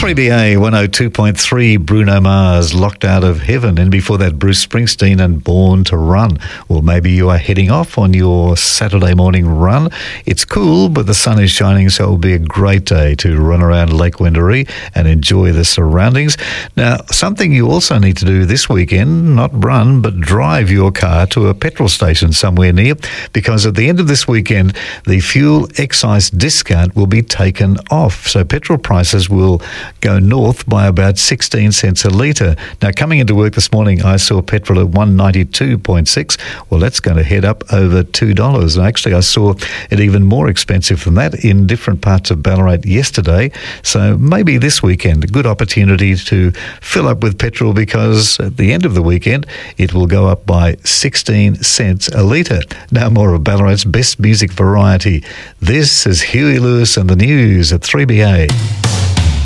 3BA 102.3, Bruno Mars, Locked Out of Heaven. And before that, Bruce Springsteen and Born to Run. Well, maybe you are heading off on your Saturday morning run. It's cool, but the sun is shining, so it will be a great day to run around Lake Wendouree and enjoy the surroundings. Now, something you also need to do this weekend, not run, but drive your car to a petrol station somewhere near, because at the end of this weekend, the fuel excise discount will be taken off. So petrol prices will go north by about 16 cents a litre. Now, coming into work this morning, I saw petrol at 192.6. Well, that's going to head up over $2. And actually, I saw it even more expensive than that in different parts of Ballarat yesterday. So maybe this weekend, a good opportunity to fill up with petrol, because at the end of the weekend, it will go up by 16 cents a litre. Now more of Ballarat's best music variety. This is Huey Lewis and the News at 3BA.